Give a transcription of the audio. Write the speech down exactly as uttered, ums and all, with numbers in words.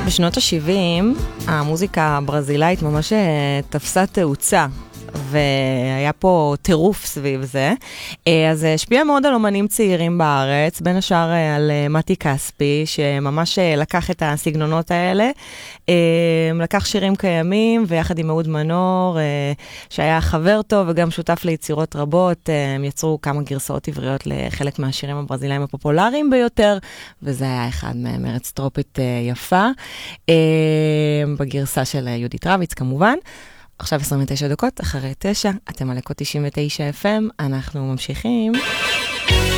בשנות ה-שבעים המוזיקה הברזילאית ממש תפסה תאוצה, והיה פה טירוף סביב זה. אז השפיע מאוד על אומנים צעירים בארץ, בין השאר על מתי כספי, שממש לקח את הסגנונות האלה, לקח שירים קיימים, ויחד עם אהוד מנור, שהיה חבר טוב וגם שותף ליצירות רבות, הם יצרו כמה גרסאות עבריות לחלק מהשירים הברזילאיים הפופולריים ביותר, וזה היה אחד מהם, ארץ טרופית יפה, בגרסה של יהודית רביץ כמובן. עכשיו עשרים ותשע דקות, אחרי תשע, אתם על לקות תשעים ותשע אף אם, אנחנו ממשיכים.